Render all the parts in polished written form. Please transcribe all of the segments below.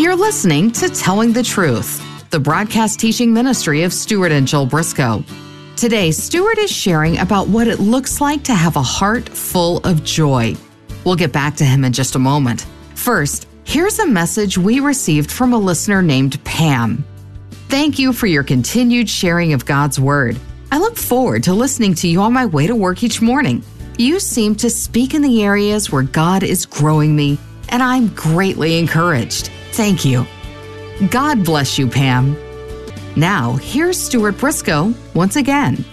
You're listening to Telling the Truth, the broadcast teaching ministry of Stuart and Jill Briscoe. Today, Stuart is sharing about what it looks like to have a heart full of joy. We'll get back to him in just a moment. First, here's a message we received from a listener named Pam. Thank you for your continued sharing of God's Word. I look forward to listening to you on my way to work each morning. You seem to speak in the areas where God is growing me, and I'm greatly encouraged. Thank you. God bless you, Pam. Now, here's Stuart Briscoe once again.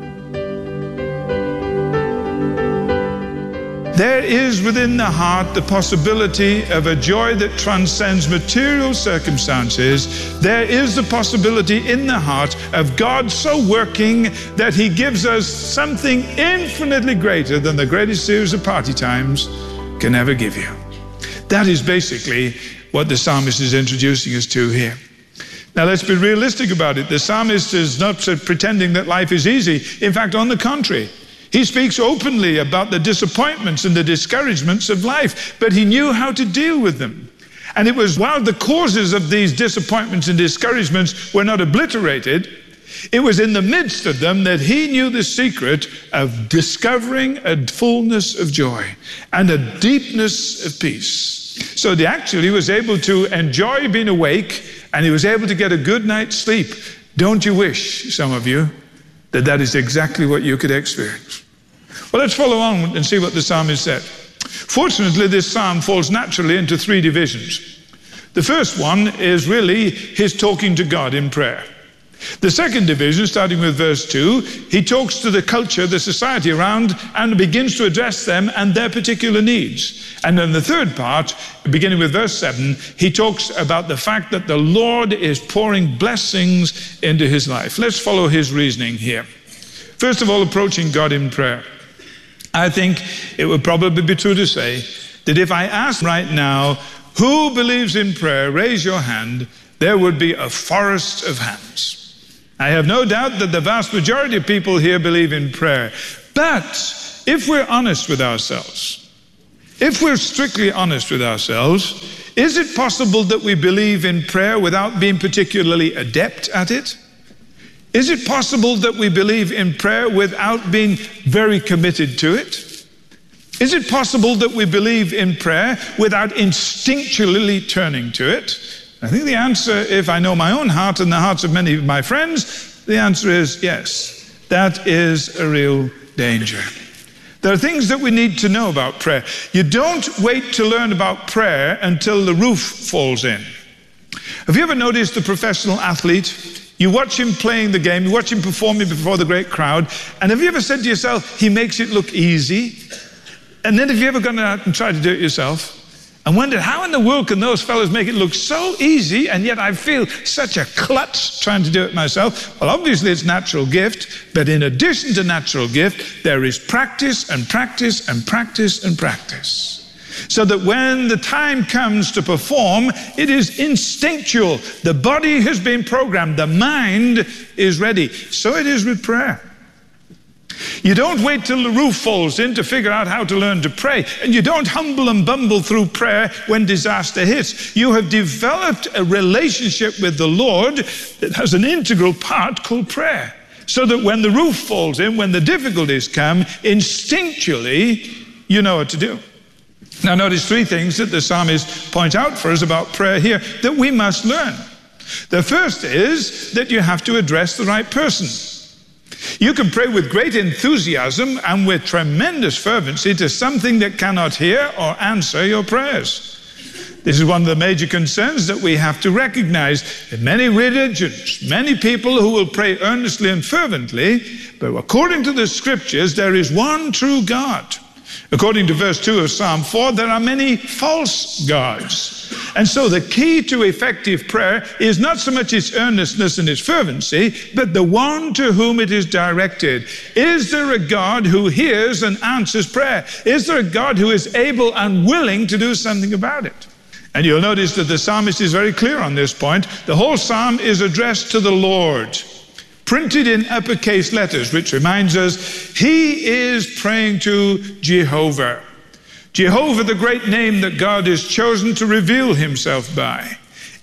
There is within the heart the possibility of a joy that transcends material circumstances. There is the possibility in the heart of God so working that He gives us something infinitely greater than the greatest series of party times can ever give you. That is basically what the psalmist is introducing us to here. Now let's be realistic about it. The psalmist is not pretending that life is easy. In fact, on the contrary, he speaks openly about the disappointments and the discouragements of life, but he knew how to deal with them. And it was while the causes of these disappointments and discouragements were not obliterated, it was in the midst of them that he knew the secret of discovering a fullness of joy and a deepness of peace. So he actually was able to enjoy being awake, and he was able to get a good night's sleep. Don't you wish, some of you, that that is exactly what you could experience? Well, let's follow on and see what the psalmist said. Fortunately, this psalm falls naturally into three divisions. The first one is really his talking to God in prayer. The second division, starting with verse 2, he talks to the culture, the society around, and begins to address them and their particular needs. And then the third part, beginning with verse 7, he talks about the fact that the Lord is pouring blessings into his life. Let's follow his reasoning here. First of all, approaching God in prayer. I think it would probably be true to say that if I asked right now, who believes in prayer, raise your hand, there would be a forest of hands. I have no doubt that the vast majority of people here believe in prayer. But if we're honest with ourselves, if we're strictly honest with ourselves, is it possible that we believe in prayer without being particularly adept at it? Is it possible that we believe in prayer without being very committed to it? Is it possible that we believe in prayer without instinctually turning to it? I think the answer, if I know my own heart and the hearts of many of my friends, the answer is yes. That is a real danger. There are things that we need to know about prayer. You don't wait to learn about prayer until the roof falls in. Have you ever noticed a professional athlete? You watch him playing the game, you watch him performing before the great crowd, and have you ever said to yourself, he makes it look easy? And then have you ever gone out and tried to do it yourself? And wondered, how in the world can those fellows make it look so easy, and yet I feel such a klutz trying to do it myself? Well, obviously it's natural gift, but in addition to natural gift, there is practice and practice and practice and practice. So that when the time comes to perform, it is instinctual. The body has been programmed. The mind is ready. So it is with prayer. You don't wait till the roof falls in to figure out how to learn to pray. And you don't humble and bumble through prayer when disaster hits. You have developed a relationship with the Lord that has an integral part called prayer. So that when the roof falls in, when the difficulties come, instinctually, you know what to do. Now notice three things that the psalmist points out for us about prayer here that we must learn. The first is that you have to address the right person. You can pray with great enthusiasm and with tremendous fervency to something that cannot hear or answer your prayers. This is one of the major concerns that we have to recognize. In many religions, many people who will pray earnestly and fervently, but according to the scriptures, there is one true God. According to verse 2 of Psalm 4, there are many false gods. And so the key to effective prayer is not so much its earnestness and its fervency, but the one to whom it is directed. Is there a God who hears and answers prayer? Is there a God who is able and willing to do something about it? And you'll notice that the psalmist is very clear on this point. The whole psalm is addressed to the Lord, printed in uppercase letters, which reminds us he is praying to Jehovah. Jehovah, the great name that God has chosen to reveal himself by.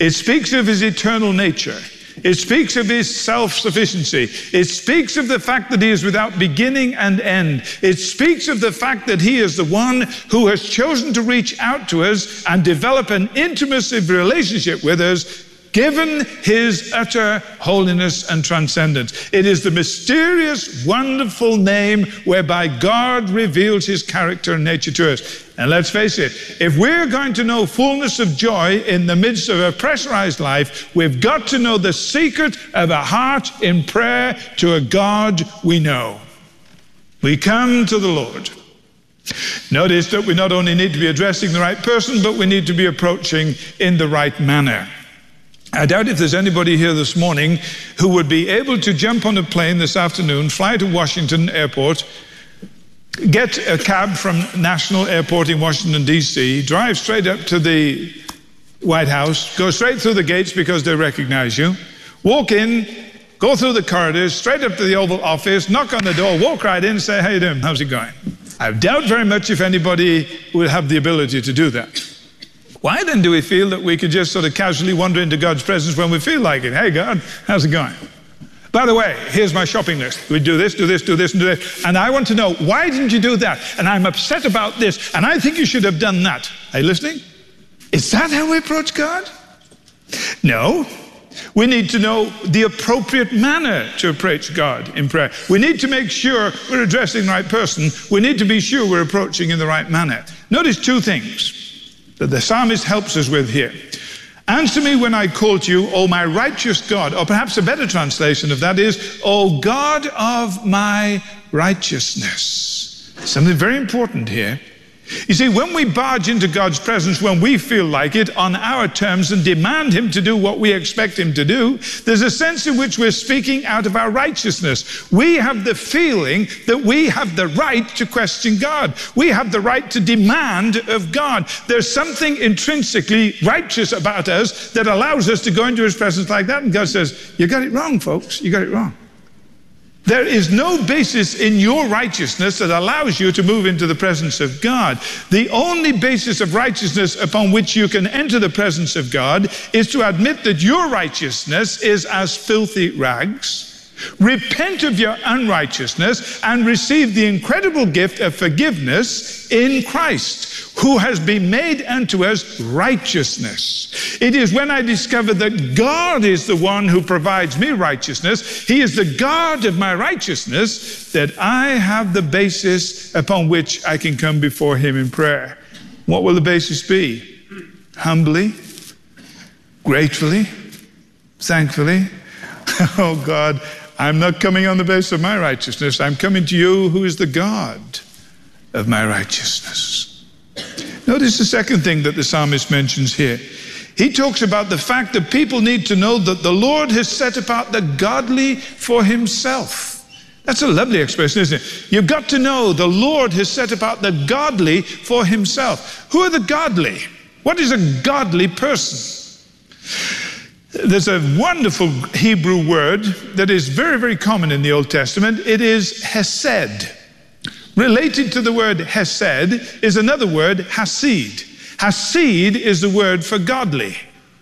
It speaks of his eternal nature. It speaks of his self-sufficiency. It speaks of the fact that he is without beginning and end. It speaks of the fact that he is the one who has chosen to reach out to us and develop an intimacy relationship with us, given his utter holiness and transcendence. It is the mysterious, wonderful name whereby God reveals his character and nature to us. And let's face it, if we're going to know fullness of joy in the midst of a pressurized life, we've got to know the secret of a heart in prayer to a God we know. We come to the Lord. Notice that we not only need to be addressing the right person, but we need to be approaching in the right manner. I doubt if there's anybody here this morning who would be able to jump on a plane this afternoon, fly to Washington Airport, get a cab from National Airport in Washington, D.C., drive straight up to the White House, go straight through the gates because they recognize you, walk in, go through the corridors, straight up to the Oval Office, knock on the door, walk right in and say, "How you doing? How's it going?" I doubt very much if anybody would have the ability to do that. Why then do we feel that we could just sort of casually wander into God's presence when we feel like it? "Hey, God, how's it going? By the way, here's my shopping list. We do this, do this, do this, and do this. And I want to know, why didn't you do that? And I'm upset about this, and I think you should have done that." Are you listening? Is that how we approach God? No. We need to know the appropriate manner to approach God in prayer. We need to make sure we're addressing the right person. We need to be sure we're approaching in the right manner. Notice two things that the psalmist helps us with here. "Answer me when I call to you, O my righteous God." Or perhaps a better translation of that is, "O God of my righteousness." Something very important here. You see, when we barge into God's presence when we feel like it, on our terms, and demand him to do what we expect him to do, there's a sense in which we're speaking out of our righteousness. We have the feeling that we have the right to question God. We have the right to demand of God. There's something intrinsically righteous about us that allows us to go into his presence like that. And God says, "You got it wrong, folks. You got it wrong." There is no basis in your righteousness that allows you to move into the presence of God. The only basis of righteousness upon which you can enter the presence of God is to admit that your righteousness is as filthy rags, repent of your unrighteousness, and receive the incredible gift of forgiveness in Christ, who has been made unto us righteousness. It is when I discover that God is the one who provides me righteousness, he is the God of my righteousness, that I have the basis upon which I can come before him in prayer. What will the basis be? Humbly, gratefully, thankfully. "Oh God, I'm not coming on the basis of my righteousness. I'm coming to you who is the God of my righteousness." Notice the second thing that the psalmist mentions here. He talks about the fact that people need to know that the Lord has set apart the godly for himself. That's a lovely expression, isn't it? You've got to know the Lord has set apart the godly for himself. Who are the godly? What is a godly person? There's a wonderful Hebrew word that is very, very common in the Old Testament. It is hesed. Related to the word hesed is another word, hasid. Hasid is the word for godly.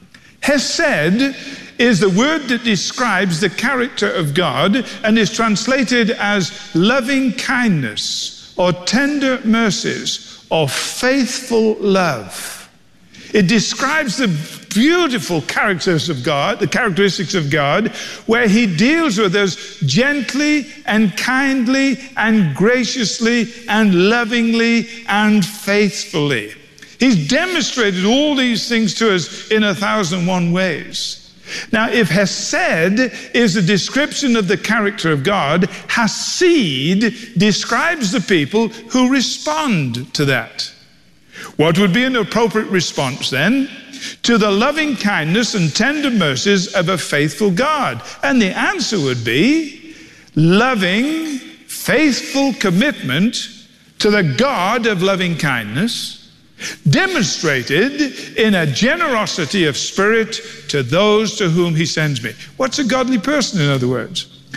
Hesed is the word that describes the character of God and is translated as loving kindness or tender mercies or faithful love. It describes the beautiful characters of God, the characteristics of God, where he deals with us gently and kindly and graciously and lovingly and faithfully. He's demonstrated all these things to us in 1,001 ways. Now, if hesed is a description of the character of God, hasid describes the people who respond to that. What would be an appropriate response then? To the loving kindness and tender mercies of a faithful God. And the answer would be loving, faithful commitment to the God of loving kindness, demonstrated in a generosity of spirit to those to whom he sends me. What's a godly person, in other words?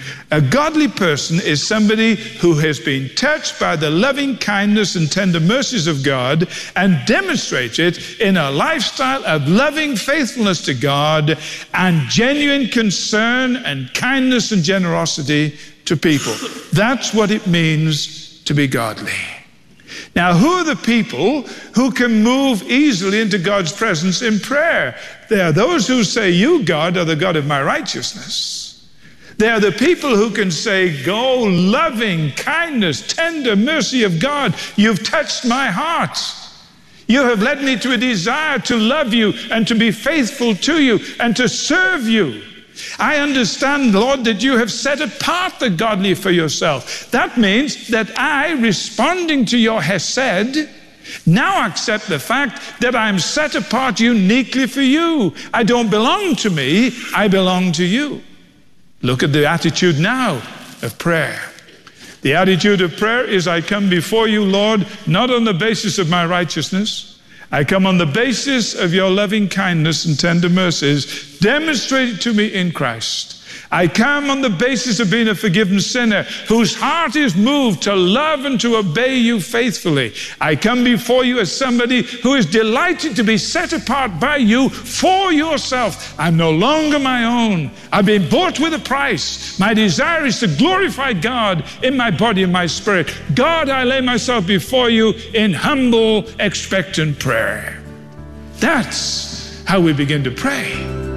A godly person is somebody who has been touched by the loving kindness and tender mercies of God and demonstrates it in a lifestyle of loving faithfulness to God and genuine concern and kindness and generosity to people. That's what it means to be godly. Now, who are the people who can move easily into God's presence in prayer? They are those who say, "You, God, are the God of my righteousness." They are the people who can say, "Go, loving kindness, tender mercy of God, you've touched my heart. You have led me to a desire to love you and to be faithful to you and to serve you. I understand, Lord, that you have set apart the godly for yourself." That means that I, responding to your hesed, now accept the fact that I'm set apart uniquely for you. I don't belong to me, I belong to you. Look at the attitude now of prayer. The attitude of prayer is, I come before you, Lord, not on the basis of my righteousness. I come on the basis of your loving kindness and tender mercies demonstrated to me in Christ. I come on the basis of being a forgiven sinner whose heart is moved to love and to obey you faithfully. I come before you as somebody who is delighted to be set apart by you for yourself. I'm no longer my own. I've been bought with a price. My desire is to glorify God in my body and my spirit. God, I lay myself before you in humble, expectant prayer. That's how we begin to pray.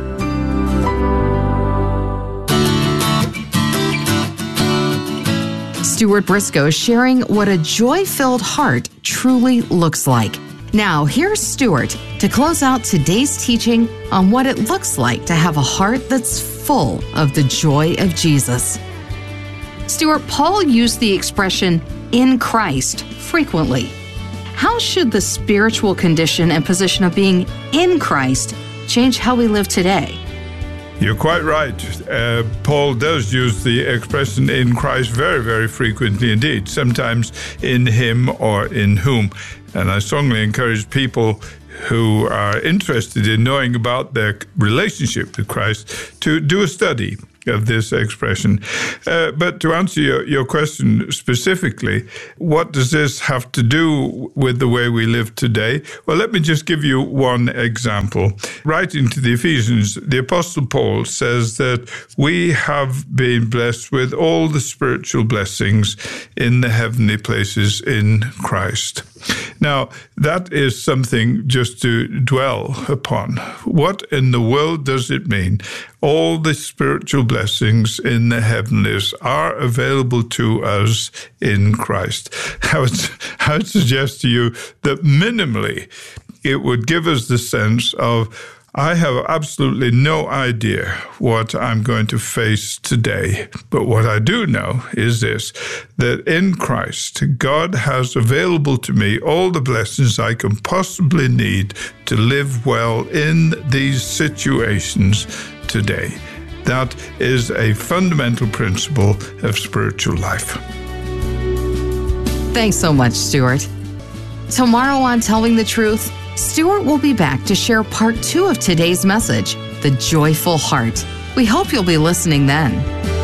Stuart Briscoe sharing what a joy-filled heart truly looks like. Now, here's Stuart to close out today's teaching on what it looks like to have a heart that's full of the joy of Jesus. Stuart, Paul used the expression "in Christ" frequently. How should the spiritual condition and position of being in Christ change how we live today? You're quite right. Paul does use the expression "in Christ" very, very frequently indeed, sometimes in him or in whom. And I strongly encourage people who are interested in knowing about their relationship with Christ to do a study of this expression. But to answer your question specifically, what does this have to do with the way we live today? Well, let me just give you one example. Writing to the Ephesians, the Apostle Paul says that we have been blessed with all the spiritual blessings in the heavenly places in Christ. Now, that is something just to dwell upon. What in the world does it mean? All the spiritual blessings in the heavenlies are available to us in Christ. I would suggest to you that minimally it would give us the sense of, I have absolutely no idea what I'm going to face today. But what I do know is this, that in Christ, God has available to me all the blessings I can possibly need to live well in these situations today. That is a fundamental principle of spiritual life. Thanks so much, Stuart. Tomorrow on Telling the Truth, Stuart will be back to share part 2 of today's message, The Joyful Heart. We hope you'll be listening then.